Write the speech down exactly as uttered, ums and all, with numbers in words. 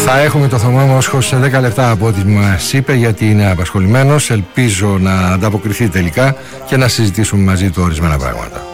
Θα έχουμε το Θωμά Μόσχο σε δέκα λεπτά από ό,τι μας είπε, γιατί είναι απασχολημένος. Ελπίζω να ανταποκριθεί τελικά και να συζητήσουμε μαζί του ορισμένα πράγματα.